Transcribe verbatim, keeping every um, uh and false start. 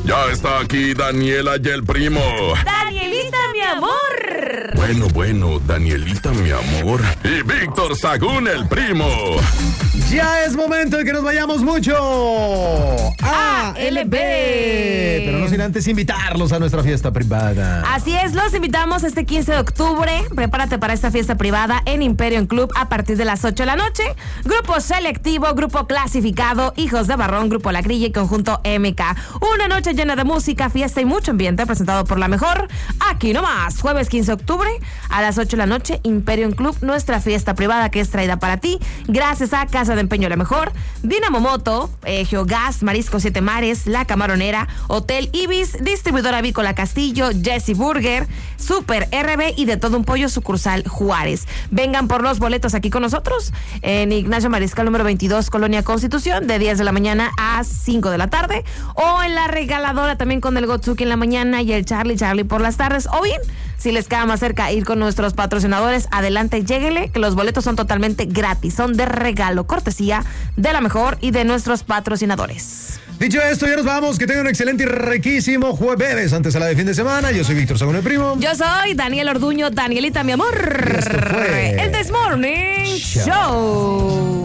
Ya está aquí Daniela y el primo. Danielita, mi amor. Bueno, bueno, Danielita, mi amor. Y Víctor Sagún, el primo. Ya es momento de que nos vayamos mucho a L B. Pero no sin antes invitarlos a nuestra fiesta privada. Así es, los invitamos este quince de octubre. Prepárate para esta fiesta privada en Imperium Club a partir de las ocho de la noche. Grupo selectivo, grupo clasificado, Hijos de Barrón, Grupo La Grilla y Conjunto M K. Una noche llena de música, fiesta y mucho ambiente, presentado por La Mejor. Aquí nomás, jueves quince de octubre a las ocho de la noche, Imperium Club, nuestra fiesta privada que es traída para ti gracias a Casa de Empeño La Mejor, Dinamo Moto, eh, Geogas, Marisco Siete Mares, La Camaronera, Hotel Ibis, Distribuidora Avícola Castillo, Jesse Burger, Super R B y De Todo Un Pollo, sucursal Juárez. Vengan por los boletos aquí con nosotros en Ignacio Mariscal número veintidós, Colonia Constitución, de diez de la mañana a cinco de la tarde, o en La Regaladora también con el Gotsuki en la mañana y el Charlie Charlie por las tardes, o bien, si les queda más cerca ir con nuestros patrocinadores, adelante, lléguele, que los boletos son totalmente gratis, son de regalo, cortesía de La Mejor y de nuestros patrocinadores. Dicho esto, ya nos vamos. Que tengan un excelente y riquísimo jueves antes a la de fin de semana. Yo soy Víctor Sagún, el primo. Yo soy Daniel Orduño, Danielita, mi amor. Y esto fue el This Morning Show.